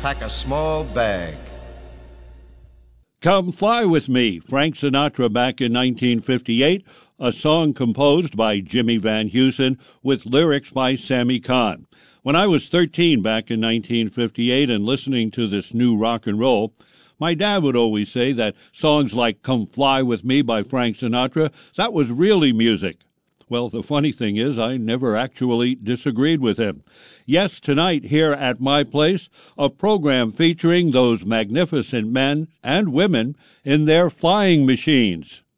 pack a small bag. Come Fly With Me, Frank Sinatra back in 1958, a song composed by Jimmy Van Heusen with lyrics by Sammy Cahn. When I was 13 back in 1958 and listening to this new rock and roll, my dad would always say that songs like Come Fly With Me by Frank Sinatra, that was really music. Well, the funny thing is, I never actually disagreed with him. Yes, tonight here at my place, a program featuring those magnificent men and women in their flying machines.